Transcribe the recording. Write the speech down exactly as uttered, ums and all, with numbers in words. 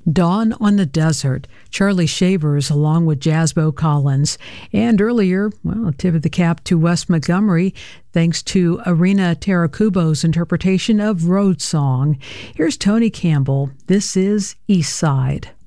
Dawn on the Desert, Charlie Shavers along with Jasbo Collins. And earlier, well, a tip of the cap to Wes Montgomery, thanks to Arena Tarakubo's interpretation of Road Song. Here's Tony Campbell. This is East Side.